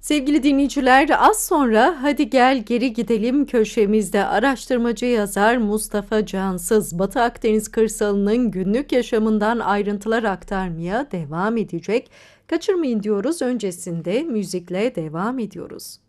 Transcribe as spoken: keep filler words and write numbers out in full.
Sevgili dinleyiciler, az sonra "Hadi Gel Geri Gidelim" köşemizde araştırmacı yazar Mustafa Cansız, Batı Akdeniz kırsalının günlük yaşamından ayrıntılar aktarmaya devam edecek. Kaçırmayın diyoruz, öncesinde müzikle devam ediyoruz.